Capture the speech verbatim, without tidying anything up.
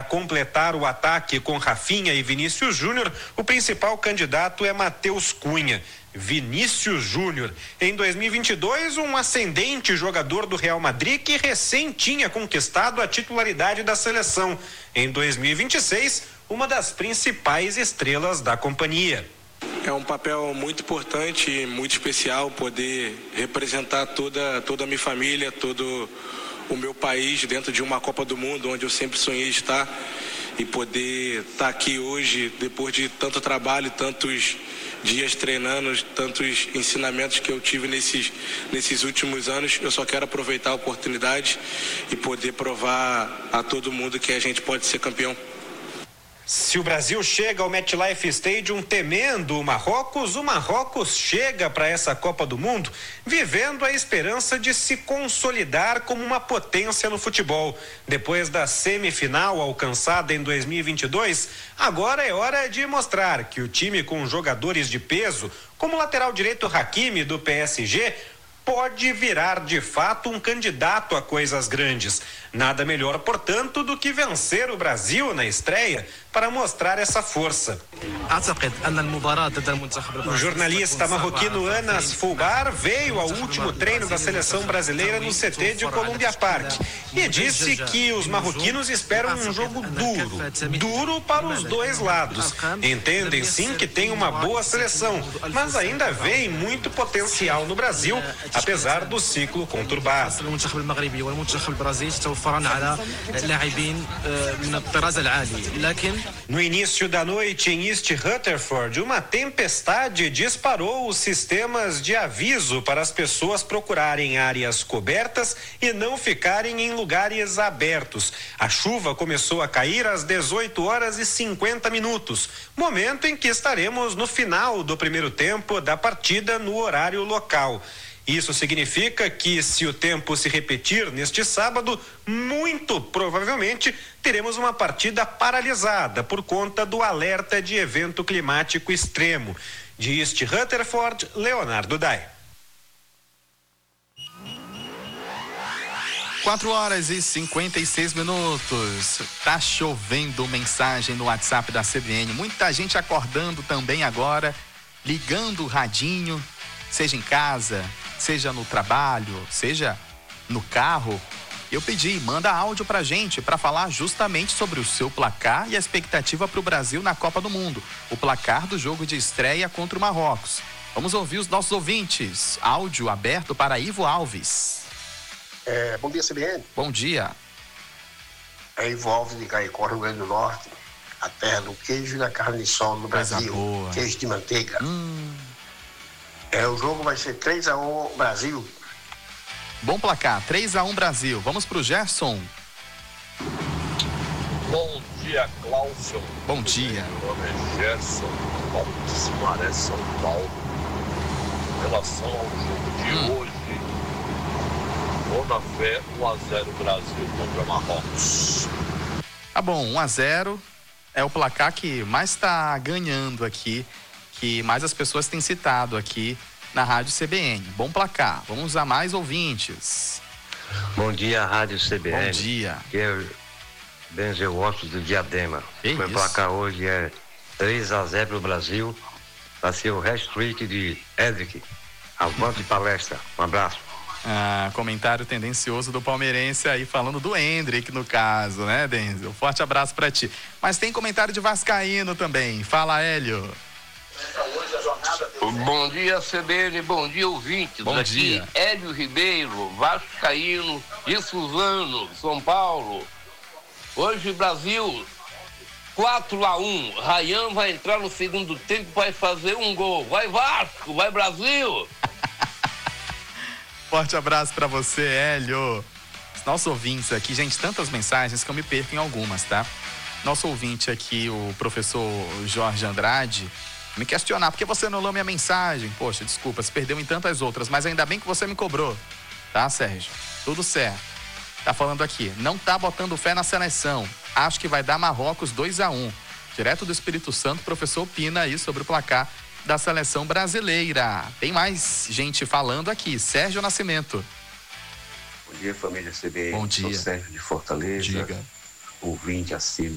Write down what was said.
completar o ataque com Rafinha e Vinícius Júnior, o principal candidato é Matheus Cunha. Vinícius Júnior, em dois mil e vinte e dois, um ascendente jogador do Real Madrid que recém tinha conquistado a titularidade da seleção. Em dois mil e vinte e seis, uma das principais estrelas da companhia. É um papel muito importante e muito especial poder representar toda, toda a minha família, todo o meu país dentro de uma Copa do Mundo, onde eu sempre sonhei estar, e poder estar aqui hoje, depois de tanto trabalho, tantos dias treinando, tantos ensinamentos que eu tive nesses, nesses últimos anos. Eu só quero aproveitar a oportunidade e poder provar a todo mundo que a gente pode ser campeão. Se o Brasil chega ao MetLife Stadium temendo o Marrocos, o Marrocos chega para essa Copa do Mundo vivendo a esperança de se consolidar como uma potência no futebol. Depois da semifinal alcançada em dois mil e vinte e dois, agora é hora de mostrar que o time com jogadores de peso, como o lateral direito Hakimi do P S G, pode virar de fato um candidato a coisas grandes. Nada melhor, portanto, do que vencer o Brasil na estreia para mostrar essa força. O jornalista marroquino Anas Foubar veio ao último treino da seleção brasileira no C T de Columbia Park e disse que os marroquinos esperam um jogo duro, duro para os dois lados. Entendem sim que tem uma boa seleção, mas ainda veem muito potencial no Brasil, apesar do ciclo conturbado. No início da noite em East Rutherford, uma tempestade disparou os sistemas de aviso para as pessoas procurarem áreas cobertas e não ficarem em lugares abertos. A chuva começou a cair às dezoito horas e cinquenta minutos, momento em que estaremos no final do primeiro tempo da partida no horário local. Isso significa que, se o tempo se repetir neste sábado, muito provavelmente teremos uma partida paralisada por conta do alerta de evento climático extremo. De East Rutherford, Leonardo Dai. quatro horas e cinquenta e seis minutos. Tá chovendo mensagem no WhatsApp da C B N. Muita gente acordando também agora, ligando o radinho, seja em casa, seja no trabalho, seja no carro. Eu pedi, manda áudio pra gente para falar justamente sobre o seu placar e a expectativa para o Brasil na Copa do Mundo. O placar do jogo de estreia contra o Marrocos. Vamos ouvir os nossos ouvintes. Áudio aberto para Ivo Alves. É, bom dia, C B N. Bom dia. É Ivo Alves de Caicó, Rio Grande do Norte, a terra do queijo e da carne de sol no Brasil. Boa. Queijo de manteiga. Hum. É, o jogo vai ser três a um Brasil. Bom placar, três a um Brasil. Vamos pro Gerson. Bom dia, Cláudio. Bom dia. Meu nome é Gerson, Alto Maré, São Paulo. Em relação ao jogo de hum. hoje, vou na fé um a zero Brasil contra Marrocos. Tá bom, um a zero é o placar que mais está ganhando aqui, que mais as pessoas têm citado aqui na Rádio C B N. Bom placar. Vamos a mais ouvintes. Bom dia, Rádio C B N. Bom dia. Que é Benzer Ossos do Diadema. Que o placar hoje é três a zero pro Brasil. Vai ser o hat-trick de Edric. Avante palestra. Um abraço. Ah, comentário tendencioso do palmeirense aí, falando do Hendrick no caso, né, Denzel? Forte abraço pra ti. Mas tem comentário de vascaíno também. Fala, Hélio. Bom dia, C B N, bom dia, ouvintes. Bom Aqui, dia. Hélio Ribeiro, vascaíno de Suzano, São Paulo. Hoje, Brasil, quatro a um. Ryan vai entrar no segundo tempo, vai fazer um gol. Vai Vasco, vai Brasil. Forte abraço pra você, Hélio. Os nossos ouvintes aqui, gente, tantas mensagens que eu me perco em algumas, tá? Nosso ouvinte aqui, o professor Jorge Andrade, me questionar, por que você não leu minha mensagem? Poxa, desculpa, se perdeu em tantas outras, mas ainda bem que você me cobrou. Tá, Sérgio? Tudo certo. Tá falando aqui, não tá botando fé na seleção. Acho que vai dar Marrocos dois a um. Direto do Espírito Santo, o professor opina aí sobre o placar da seleção brasileira. Tem mais gente falando aqui. Sérgio Nascimento. Bom dia, família C B N. Bom dia. Sou Sérgio de Fortaleza. Diga. Ouvinte assíduo